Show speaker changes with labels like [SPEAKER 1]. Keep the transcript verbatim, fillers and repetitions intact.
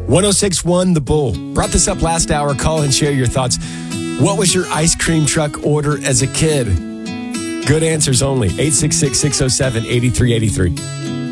[SPEAKER 1] one oh six point one The Bull. Brought this up last hour. Call and share your thoughts. What was your ice cream truck order as a kid? Good answers only. eight six six, six oh seven, eight three eight three.